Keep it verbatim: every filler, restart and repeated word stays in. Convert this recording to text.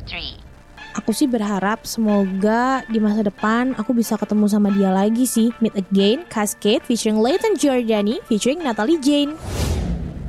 three. Aku sih berharap semoga di masa depan aku bisa ketemu sama dia lagi sih. Meet Again, Cascade featuring Leighton Giordani featuring Natalie Jane.